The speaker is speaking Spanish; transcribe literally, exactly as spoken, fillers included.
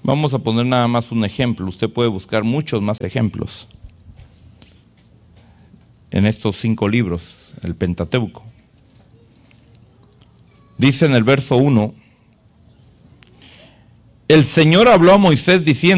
Vamos a poner nada más un ejemplo. Usted puede buscar muchos más ejemplos en estos cinco libros, el Pentateuco. Dice en el verso uno, el Señor habló a Moisés diciendo,